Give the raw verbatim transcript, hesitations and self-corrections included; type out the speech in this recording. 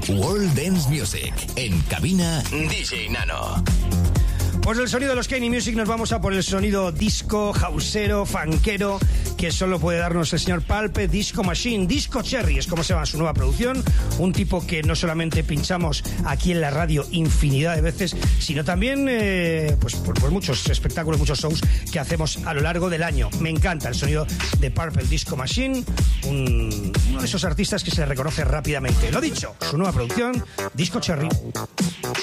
World Dance Music. En cabina, D J Nano. Pues del sonido de los Kenny Music nos vamos a por el sonido disco, houseero, funkero, que solo puede darnos el señor Pulp, Disco Machine, Disco Cherry, es como se llama su nueva producción, un tipo que no solamente pinchamos aquí en la radio infinidad de veces, sino también eh, pues por, por muchos espectáculos, muchos shows que hacemos a lo largo del año. Me encanta el sonido de Purple Disco Machine, un, uno de esos artistas que se le reconoce rápidamente. Lo dicho, su nueva producción, Disco Cherry.